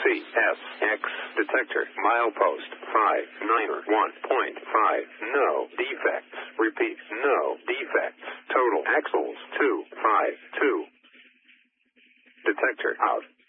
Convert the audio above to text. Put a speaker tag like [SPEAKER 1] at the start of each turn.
[SPEAKER 1] CSX detector. Milepost 591.5. No defects. Repeat, no defects. Total axles 252. Detector out.